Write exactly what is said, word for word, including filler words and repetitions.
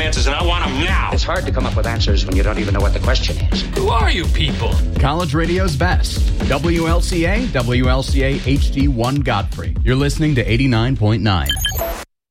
answers, and I want them now. It's hard to come up with answers when you don't even know what the question is. Who are you people? College radio's best. W L C A, W L C A H D one Godfrey. You're listening to eighty-nine point nine.